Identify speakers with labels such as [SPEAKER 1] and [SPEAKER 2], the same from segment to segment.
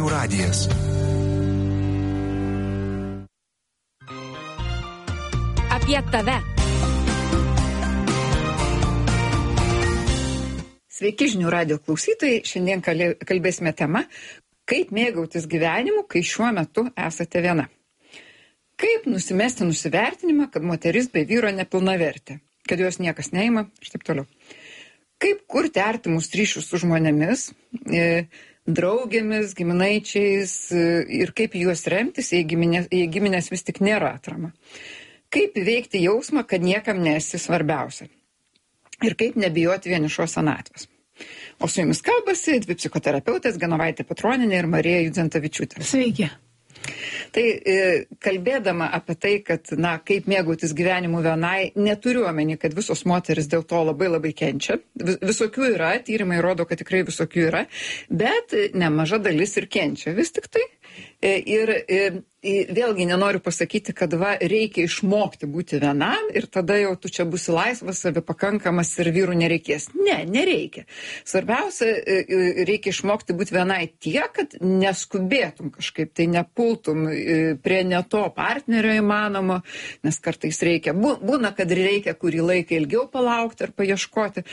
[SPEAKER 1] Žinių radijas.
[SPEAKER 2] Apie tave.
[SPEAKER 3] Sveiki žinių radijo klausytojai, šiandien kalbėsime tema, kaip mėgautis gyvenimu, kai šiuo metu esate viena. Kaip nusimesti nusivertinimą, kad moteris be vyro nepilnavertė, kad jos niekas neima ir taip toliau. Kaip kurti artimus ryšius su žmonėmis, draugėmis, giminaičiais ir kaip juos remtis, jei giminės vis tik nėra atrama. Kaip įveikti jausmą, kad niekam nesi svarbiausia. Ir kaip nebijoti vienišos senatvės. O su jumis kalbasi dvi psichoterapeutės Genovaitė Petronienė ir Marija Judzentavičiūtė.
[SPEAKER 4] Sveiki.
[SPEAKER 3] Tai kalbėdama apie tai, kad, kaip mėgautis gyvenimu vienai, neturiu omeny, kad visos moteris dėl to labai labai kenčia. Visokių yra, tyrimai rodo, kad tikrai visokių yra, bet nemaža dalis ir kenčia vis tik tai. Ir vėlgi nenoriu pasakyti, kad reikia išmokti būti vienam ir tada jau tu čia būsi laisvas, savipakankamas ir vyrų nereikės. Ne, nereikia. Svarbiausia, reikia išmokti būti vienai tiek, kad neskubėtum kažkaip, tai nepultum prie ne to partnerio įmanomo, nes kartais reikia. Būna, kad reikia kurį laiką ilgiau palaukti ar paieškoti.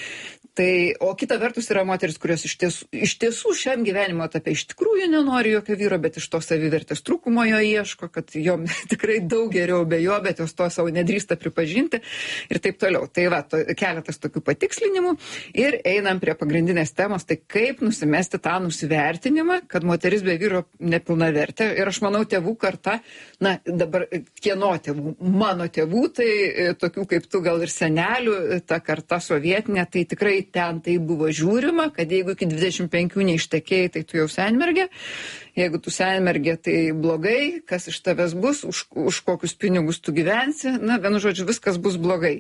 [SPEAKER 3] O kita vertus yra moteris, kurios iš tiesų šiam gyvenimo etape iš tikrųjų nenori jokio vyro, bet iš to savivertės trūkumo jo ieško, kad jom tikrai daug geriau be jo, bet jos to savo nedrįsta pripažinti ir taip toliau. Keletas tokių patikslinimų ir einam prie pagrindinės temos, tai kaip nusimesti tą nusivertinimą, kad moteris be vyro nepilnavertė. Ir aš manau, tėvų karta, dabar kieno tėvų? Mano tėvų, tai tokių kaip tu gal ir senelių, ta karta sovietinė, tai tikrai ten tai buvo žiūrima, kad jeigu iki 25 neištekėjai, tai tu jau senmergė. Jeigu tu senmergė, tai blogai, kas iš tavęs bus, už kokius pinigus tu gyvensi, vienu žodžiu, viskas bus blogai.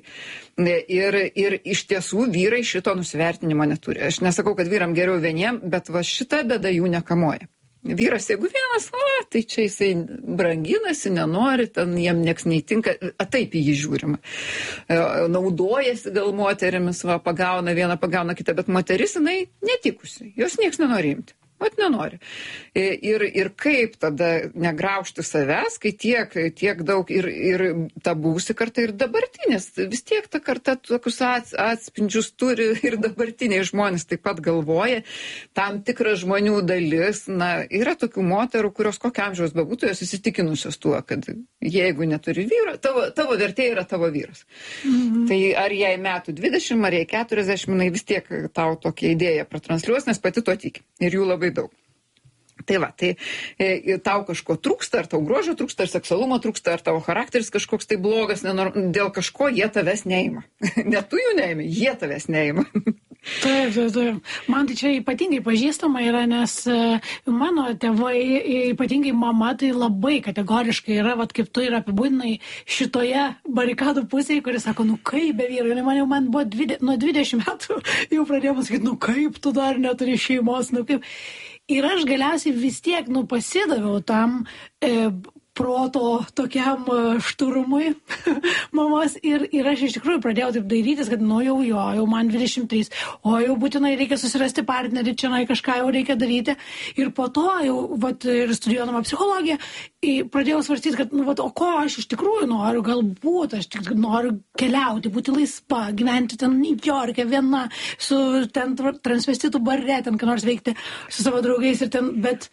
[SPEAKER 3] Ir iš tiesų vyrai šito nusivertinimo neturi. Aš nesakau, kad vyram geriau vieniem, bet šita bėda jų nekamoja. Vyras, jeigu vienas, tai čia jisai branginasi, nenori, ten jam nieks neįtinka, taip į jį žiūrima. Naudojasi gal moterimis, pagauna vieną, pagauna kitą, bet moteris, jinai netikusi, jos nieks nenori imti. Nenori. Ir kaip tada negraužti savęs, kai tiek daug ir ta buvusi karta ir dabartinės. Vis tiek ta karta tokius atspindžius turi ir dabartiniai žmonės taip pat galvoja. Tam tikra žmonių dalis, yra tokių moterų, kurios kokio amžiaus bebūtų, jos įsitikinusios tuo, kad jeigu neturi vyro, tavo vertė yra tavo vyras. Mhm. Tai ar jai metų 20, ar jai 40, vis tiek tau tokia idėja pratransliuos, nes pati to tiki. Ir jų labai daug. Tai tau kažko trūksta, ar tau grožio trūksta, ar seksualumo trūksta, ar tavo charakteris kažkoks tai blogas, dėl kažko jie tavęs neima. Ne tu jų neimi, jie tavęs neima.
[SPEAKER 4] Taip. Man tai čia ypatingai pažįstama yra, nes mano tėvai, ypatingai mama, tai labai kategoriškai yra, kaip tu ir apibūdinai šitoje barikadų pusėje, kuris sako, kaip be vyro, man buvo nuo 20 metų, jau pradėjau sakyti, kaip tu dar neturi šeimos, kaip. Ir aš galiausiai vis tiek, pasidaviau tam proto tokiam šturumui mamos ir aš iš tikrųjų pradėjau taip dairytis, kad jau man 23, jau būtinai reikia susirasti partnerį, čia kažką jau reikia daryti. Ir po to jau, ir studijuodama psichologiją, pradėjau svarstyti, kad, o ko aš iš tikrųjų noriu, galbūt aš tik noriu keliauti, būti laisva, gyventi ten New York'e viena, su ten transvestitų bare, ten ką nors veikti su savo draugais ir ten, bet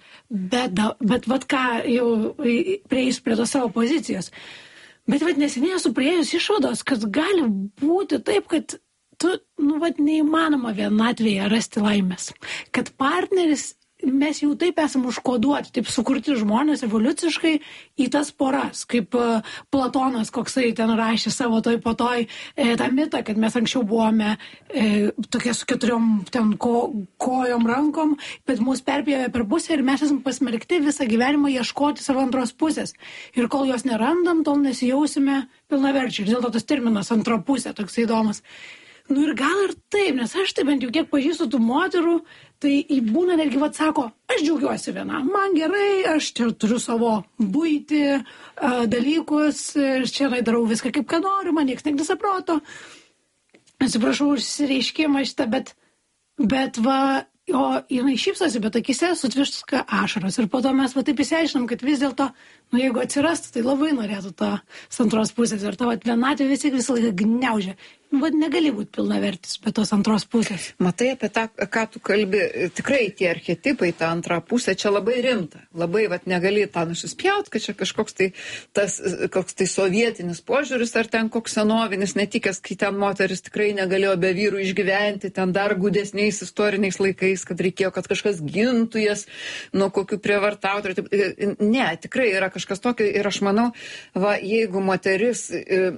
[SPEAKER 4] ką jau prieis prie tos savo pozicijos. Bet neseniai esu priėjus išvados, kad gali būti taip, kad tu, neįmanoma vienatvėje rasti laimės. Kad partneris, mes jau taip esam užkoduoti, taip sukurti žmonės evoliuciškai į tas poras, kaip Platonas, koksai ten rašė savo tą mitą, kad mes anksčiau buvome tokie su 4 ten kojom rankom, bet mus perpjovė per pusę ir mes esam pasmerkti visą gyvenimą ieškoti savo antros pusės. Ir kol jos nerandam, tol nesijausime pilnaverčiai. Ir dėl to tas terminas antra pusė toks įdomus. Ir gal ir taip, nes aš tai bent jau kiek pažįstu tų moterų, tai būna netgi sako, aš džiaugiuosi viena, man gerai, aš čia turiu savo buitį, dalykus, ir čia darau viską kaip ką noriu, man nieks nesaproto. Atsiprašau už išsireiškimą šitą, bet o jinai šypsosi, bet akise sutviška ašaros. Ir po to mes va taip įsiaiškinom, kad vis dėlto, nu jeigu atsirastų, tai labai norėtų tos antros pusės. Ir ta vienatvė visą laiką gniaužia. Vat negali būti pilnavertis be tos antros pusės.
[SPEAKER 3] Matai, apie tą, ką tu kalbi, tikrai tie archetipai, ta antra pusė, čia labai rimta. Labai negali tą nusispjaut, kad čia kažkoks tai sovietinis požiūris, ar ten koks senovinis netikęs, kai ten moteris tikrai negalėjo be vyrų išgyventi, ten dar gudesniais istoriniais laikais, kad reikėjo, kad kažkas gintų jas nuo kokių prievartautojų. Ne, tikrai yra kažkas tokio ir aš manau, jeigu moteris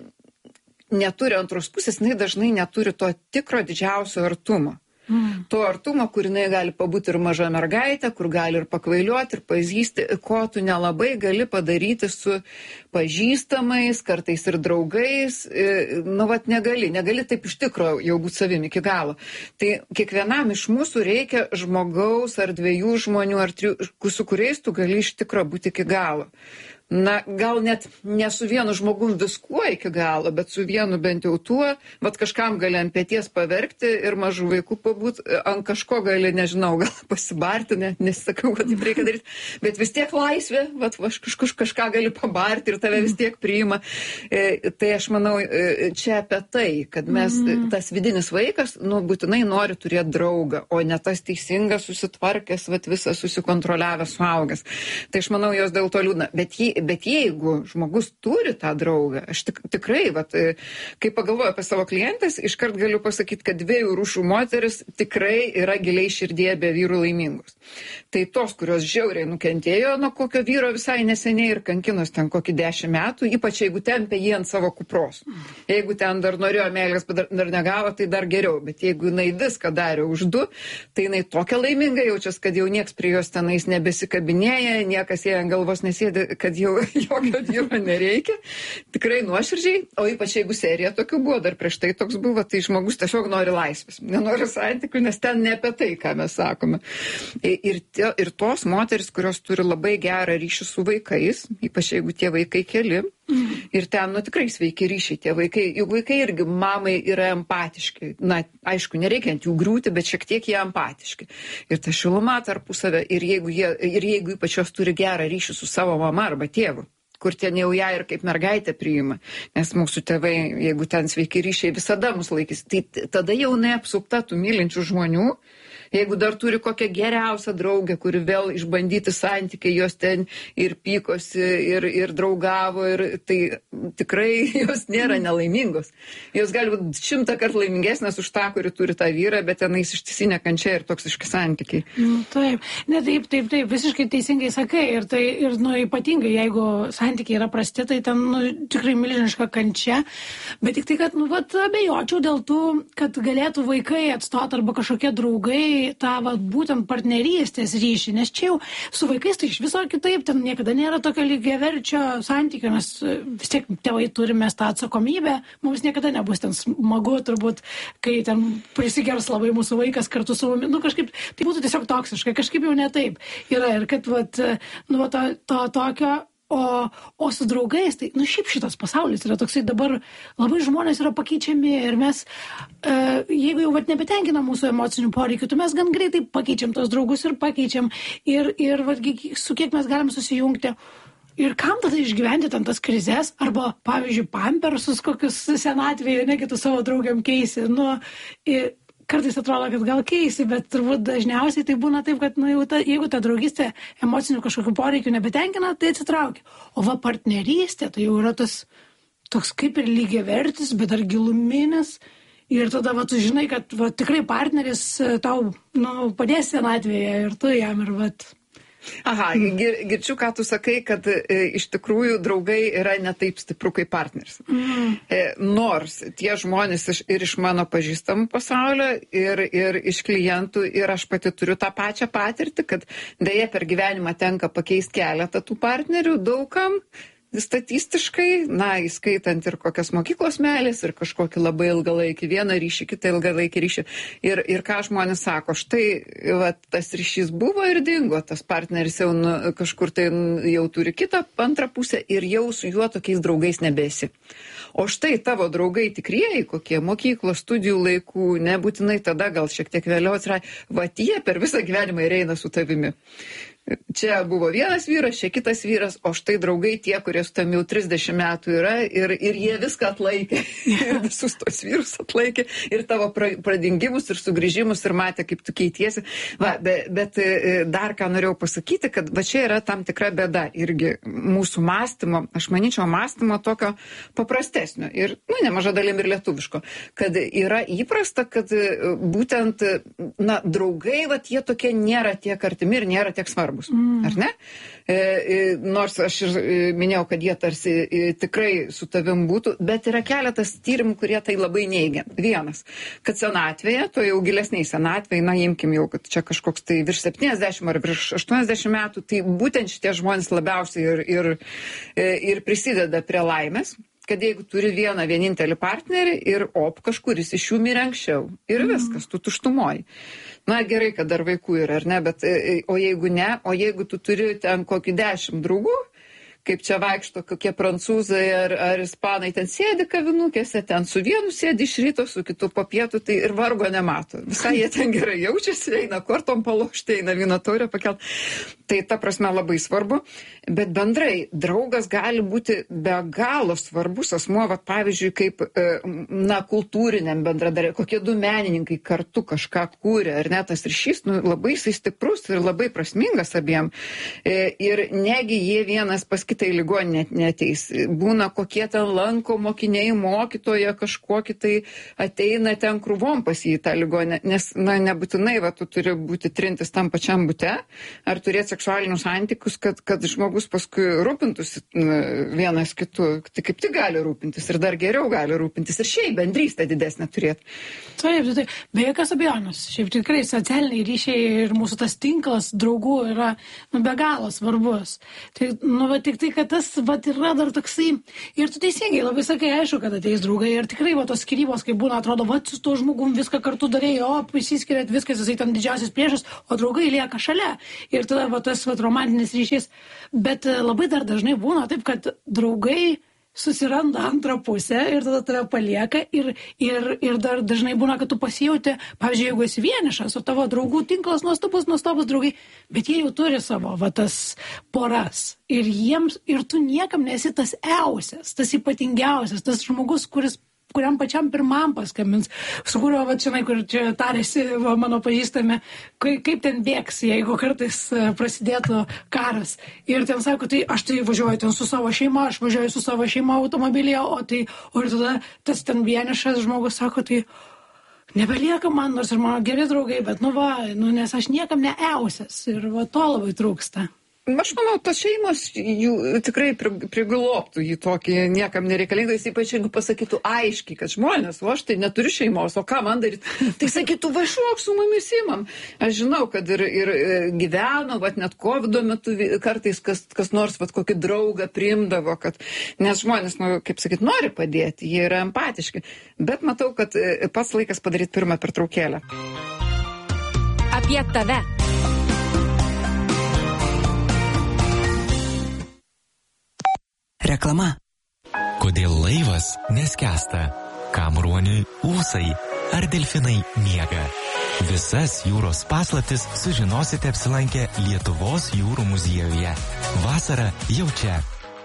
[SPEAKER 3] neturi antros pusės, jinai dažnai neturi to tikro didžiausio artumo. To artumo, kur jinai gali pabūti ir maža mergaitė, kur gali ir pakvailiuoti, ir pažįsti, ko tu nelabai gali padaryti su pažįstamais, kartais ir draugais. Negali taip iš tikro jau būti savimi iki galo. Tai kiekvienam iš mūsų reikia žmogaus ar dviejų žmonių, ar trijų, su kuriais tu gali iš tikro būti iki galo. Na, gal net ne su vienu žmogum viskuo iki galo, bet su vienu bent jau tuo, kažkam gali ant pėties paverkti ir mažų vaikų pabūt, ant kažko gali, nežinau, gal pasibarti, nesakau, kad taip reikia daryti, bet vis tiek laisvė, kažką gali pabarti ir tave vis tiek priima. Tai aš manau, čia apie tai, kad mes, tas vidinis vaikas, būtinai nori turėti draugą, o ne tas teisingas, susitvarkęs, visas susikontroliavęs suaugęs. Tai aš manau, jos dėl to liūdna. Bet jeigu žmogus turi tą draugą, aš tikrai, kai pagalvoju apie savo klientės, iškart galiu pasakyti, kad dviejų rūšių moteris tikrai yra giliai širdėje be vyrų laimingos. Tai tos, kurios žiauriai nukentėjo nuo kokio vyro visai neseniai ir kankinos ten kokį 10 metų, ypač jeigu tempė jį ant savo kupros. Jeigu ten dar norėjo meilės, bet dar negavo, tai dar geriau. Bet jeigu jinai viską darė už 2, tai jinai tokia laiminga jaučiasi, kad jau nieks prie jos tenais nebesikabinėja, niekas jai ant galvos nesėdi, kad jau jokio vyro nereikia, tikrai nuoširdžiai, o ypač jeigu serija tokių buvo, dar prieš tai toks buvo, tai žmogus tiesiog nori laisvės, nenori santykių, nes ten ne apie tai, ką mes sakome. Ir tos moteris, kurios turi labai gerą ryšį su vaikais, ypač jeigu tie vaikai keli, ir ten, tikrai sveiki ryšiai tie vaikai, juk vaikai irgi mamai yra empatiški, aišku, nereikia ant jų griūti, bet šiek tiek jie empatiški. Ir ta šiluma tarpusavę, ir jeigu ypač jos turi gerą ryšį su savo mama arba tėvu, kur ten jau ją ir kaip mergaitę priima, nes mūsų tėvai, jeigu ten sveiki ryšiai, visada mus laikys, tai tada jau neapsupta tų mylinčių žmonių. Jeigu dar turi kokią geriausią draugę, kuri vėl išbandyti santykiai, jos ten ir pykosi, ir draugavo, ir tai tikrai jos nėra nelaimingos. Jos gali būti 100 kartų laimingesnės už tą, kuri turi tą vyrą, bet tenais ištisinė kančia ir toksiški santykiai.
[SPEAKER 4] Taip, visiškai teisingai sakai. Ir ypatingai, jeigu santykiai yra prasti, tai ten tikrai milžiniška kančia. Bet tik tai, kad abejočiau dėl tų, kad galėtų vaikai atstoti arba kažkokie draugai tą būtent partnerystės ryšį, nes čia jau su vaikais tai iš viso kitaip, ten niekada nėra tokio lygiaverčio santykio, mes vis tiek tėvai turime tą atsakomybę, mums niekada nebus ten smagu turbūt, kai ten prisigers labai mūsų vaikas kartu su mumis, kažkaip tai būtų tiesiog toksiška, kažkaip jau ne taip yra ir kad to tokio. O su draugais, tai, šiaip šitas pasaulis yra toksai dabar, labai žmonės yra pakeičiami ir mes, jeigu jau nebetenkina mūsų emocinių poreikių, tai mes gan greitai pakeičiam tos draugus ir pakeičiam ir su kiek mes galim susijungti. Ir kam tada išgyventi ten tas krizes, arba, pavyzdžiui, pampersus kokius senatvėje, negi tu savo draugiam keisi, ir kartais atrodo, kad gal keisi, bet turbūt dažniausiai tai būna taip, kad jeigu ta draugystė emocinių kažkokių poreikių nebetenkina, tai atsitraukia. O partnerystė, tai jau yra tas toks kaip ir lygiavertis, bet dar giluminis. Ir tada tu žinai, kad tikrai partneris tau padės senatvėje ir tu jam ir
[SPEAKER 3] Aha, girdžiu, ką tu sakai, kad iš tikrųjų draugai yra ne taip stipru kaip partneris. Nors tie žmonės ir iš mano pažįstamų pasaulio, ir iš klientų, ir aš pati turiu tą pačią patirtį, kad dėja per gyvenimą tenka pakeisti keletą tų partnerių daugam. statistiškai, įskaitant ir kokias mokyklos meilės, ir kažkokį labai ilgalaikį vieną ryšį, kitą ilgalaikį ryšį. Ir ką žmonės sako, štai tas ryšys buvo ir dingo, tas partneris jau kažkur tai jau turi kitą antrą pusę ir jau su juo tokiais draugais nebesi. O štai tavo draugai tikrieji, kokie mokyklos, studijų laikų, nebūtinai tada, gal šiek tiek vėliau atsirai, jie per visą gyvenimą ir eina su tavimi. Čia buvo vienas vyras, čia kitas vyras, o štai draugai tie, kurie su tam jau 30 metų yra ir jie viską atlaikė, ir visus tos vyrus atlaikė, ir tavo pradingimus, ir sugrįžimus, ir matė, kaip tu keitiesi. Bet dar ką norėjau pasakyti, kad čia yra tam tikra bėda irgi mūsų mąstymo, aš manyčiau, mąstymo tokio paprastesnio ir, nemaža dalim ir lietuviško, kad yra įprasta, kad būtent, draugai, jie tokie nėra tiek artimi ir nėra tiek svarbus. Ar ne? Nors aš ir minėjau, kad jie tarsi tikrai su tavim būtų, bet yra keletas tyrimų, kurie tai labai neigia. Vienas, kad senatvėje, to jau gilesniai senatvėje, imkim jau, kad čia kažkoks tai virš 70 ar virš 80 metų, tai būtent šitie žmonės labiausiai ir prisideda prie laimės. Kad jeigu turi vienintelį partnerį ir kažkuris iš jų mirė anksčiau ir viskas, tu tuštumoji. Gerai, kad dar vaikų yra, ar ne, bet o jeigu ne, o jeigu tu turi ten kokį 10 draugų, kaip čia vaikšto kokie prancūzai ar ispanai, ten sėdi kavinukėse, ten su vienu sėdi iš ryto, su kitu po pietų, tai ir vargo nemato. Visai jie ten gerai jaučiasi, eina kortom palošti, eina vyno taurę pakelt. Tai ta prasme labai svarbu, bet bendrai draugas gali būti be galo svarbus asmuo, pavyzdžiui, kaip kultūriniam bendradarbiavimui, kokie du menininkai kartu kažką kūrė, ar ne, tas ryšys labai jisai stiprus ir labai prasmingas abiem. Ir negi jie vienas pas kitą į ligoninę neteis. Būna kokie ten lanko mokiniai, mokytoja kažkokį tai ateina ten krūvom pas jį tą ligoninę, nes nebūtinai tu turi būti trintis tam pačiam bute, ar turėti seksualinius santykius, kad žmogus paskui rūpintųsi vienas kitu. Tai kaip tik gali rūpintis ir dar geriau gali rūpintis ir šiaip bendrystę didesnę turėti.
[SPEAKER 4] Taip, be jokios abejonės. Šiaip tikrai socialiniai ryšiai ir mūsų tas tinklas draugų yra be galo svarbus. Tai, tik tai, kad tas yra dar toksai, ir tu teisingai labai sakai, aišku, kad ateis draugai ir tikrai tos skyrybos, kai būna, atrodo, su tuo žmogum viską kartu darėjo, išsiskiriat viskas, jisai tam didžiausias priešas, o draugai lieka šalia. Ir tada tas romantinis ryšys. Bet labai dar dažnai būna taip, kad draugai susiranda antrą pusę ir tada tave palieka ir dar dažnai būna, kad tu pasijauti, pavyzdžiui, jeigu esi vienišas, o tavo draugų tinklas nuostabus draugai, bet jie jau turi savo tas poras ir tu niekam nesi tas eusias, tas ypatingiausias, tas žmogus, kuriam pačiam pirmam paskambins, su kuriuo, kur čia tarėsi mano pažįstami, kaip ten bėgs, jeigu kartais prasidėtų karas. Ir ten sako, tai aš tai važiuoju ten su savo šeima, aš važiuoju su savo šeima automobilyje, o ir tada tas ten vienišas žmogus sako, tai nebelieka man, nors ir mano geri draugai, bet nes aš niekam neeusias ir to labai trūksta.
[SPEAKER 3] Aš manau, tos šeimos jų tikrai priglobtų jį tokį niekam nereikalingą, ypač jeigu pasakytų aiškiai, kad žmonės, aš tai neturiu šeimos, o ką man daryti? Tai sakytų, važiuok su mumis imam. Aš žinau, kad ir gyveno, net COVID metu kartais kas nors kokį draugą priimdavo, nes žmonės, kaip sakyt, nori padėti, jie yra empatiški. Bet matau, kad pats laikas padaryti pirmą pertraukėlę.
[SPEAKER 2] Apie tave.
[SPEAKER 1] Reklama.
[SPEAKER 5] Kodėl laivas neskęsta? Kam ruoniui ūsai? Ar delfinai miega? Visas jūros paslaptis sužinosite apsilankę Lietuvos jūrų muziejuje. Vasara jau čia.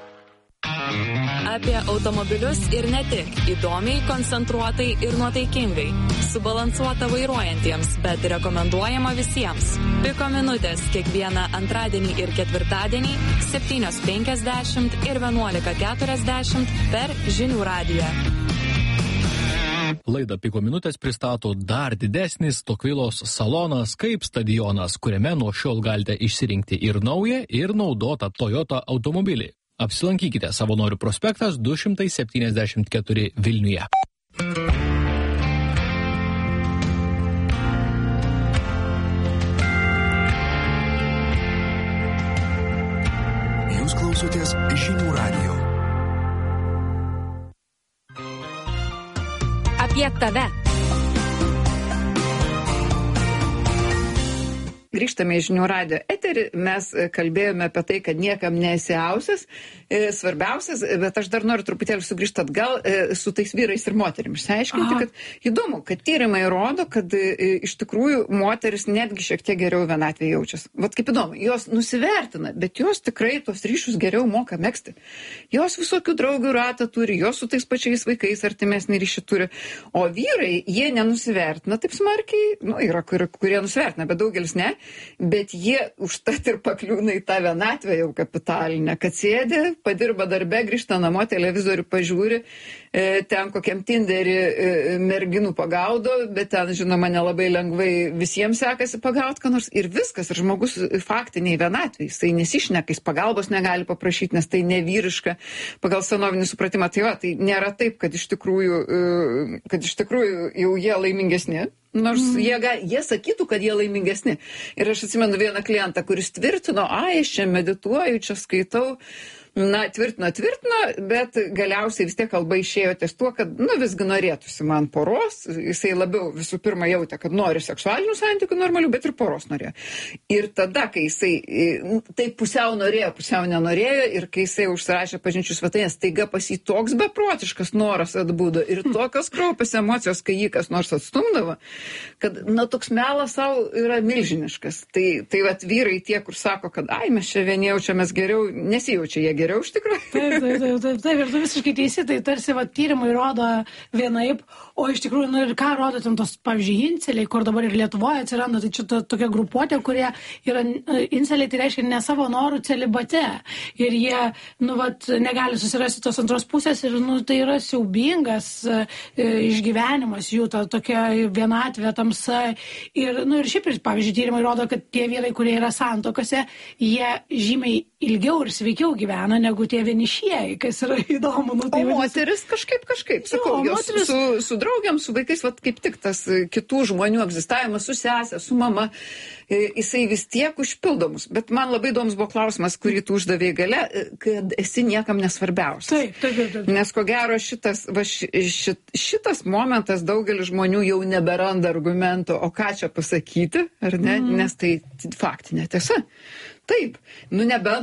[SPEAKER 6] Apie automobilius ir ne tik. Įdomiai, koncentruotai ir nuotaikingai. Subalansuota vairuojantiems, bet rekomenduojama visiems. Piko minutės kiekvieną antradienį ir ketvirtadienį 7:50 ir 11:40 per Žinių radiją.
[SPEAKER 7] Laidą Piko minutės pristato dar didesnis Tokvilos salonas kaip stadionas, kuriame nuo šiol galite išsirinkti ir naują, ir naudotą Toyota automobilį. Apsilankykite Savanorių prospektas 274 Vilniuje.
[SPEAKER 1] Jūs klausotės klausotės Žinių radijo.
[SPEAKER 2] Apie tave.
[SPEAKER 3] Grįžtame į Žinių radijo eterį, mes kalbėjome apie tai, kad niekam nesiausias, svarbiausias, bet aš dar noriu truputėlį sugrįžti atgal su tais vyrais ir moterimis. Išsiaiškinti, kad įdomu, kad tyrimai rodo, kad iš tikrųjų moteris netgi šiek tiek geriau vienatvėje jaučiasi. Vat kaip įdomu, jos nusivertina, bet jos tikrai tos ryšius geriau moka megzti. Jos visokių draugių ratą turi, jos su tais pačiais vaikais artimesnį ryšį turi, o vyrai, jie nenusivertina taip smarkiai, yra kurie nusivertina, bet daugelis ne. Bet jie užtat ir pakliūna į tą vienatvę jau kapitalinę, kad sėdi, padirba darbe, grįžta namo, televizorių pažiūri, ten kokiam Tinderį merginų pagaudo, bet ten, žinoma, nelabai lengvai visiems sekasi pagauti, ką nors, ir viskas, ir žmogus faktiniai vienatvėj, jisai nesišneka, jis pagalbos negali paprašyti, nes tai nevyriška pagal senovinį supratimą. Tai va, tai nėra taip, kad iš tikrųjų jau jie laimingesni. Nors jie sakytų, kad jie laimingesni. Ir aš atsimenu vieną klientą, kuris tvirtino, aš čia medituoju, čia skaitau, tvirtino, bet galiausiai vis tiek kalba išėjo ties tuo, kad, visgi norėtųsi man poros, jisai labiau visų pirma jautė, kad nori seksualinių santykių normalių, bet ir poros norėjo. Ir tada, kai jisai taip pusiau norėjo, pusiau nenorėjo, ir kai jisai užsirašė pažinčių svetainės, staiga pas jį toks beprotiškas noras atbūdo ir tokios kraupios emocijos, kai jį kas nors atstumdavo, kad, toks melas savo yra milžiniškas. Tai vat vyrai tie, kur sako, kad, mes čia vieni jaučiamės geriau, nesijaučia jie geriau iš tikrųjų.
[SPEAKER 4] Taip, ir tu visiškai teisi, tai tarsi tyrimai rodo vienaip, o iš tikrųjų, ir ką rodo ten tos, pavyzdžiui, inceliai, kur dabar ir Lietuvoje atsiranda, tai čia tokia grupuotė, kurie yra inceliai, tai reiškia ne savo norų celibate. Ir jie, negali susirasti tos antros pusės ir, tai yra siaubingas išgyvenimas jų, tokia vienatvė, tamsa. Ir šiaip, pavyzdžiui, tyrimai rodo, kad tie vyrai, kurie yra santokose, jie žymiai ilgiau ir sveikiau gyvena negu tie vienišieji, kas yra įdomu.
[SPEAKER 3] O moteris kažkaip, sakau, jos su draugiam, su vaikais, kaip tik tas kitų žmonių egzistavimas, su sesė, su mama, jisai vis tiek užpildomus. Bet man labai įdomus buvo klausimas, kurį tu uždavėjai gale, kad esi niekam nesvarbiausias.
[SPEAKER 4] Taip.
[SPEAKER 3] Nes ko gero šitas momentas daugelis žmonių jau neberanda argumento, o ką čia pasakyti, ar ne? Nes tai faktinė tiesa. Taip, nebent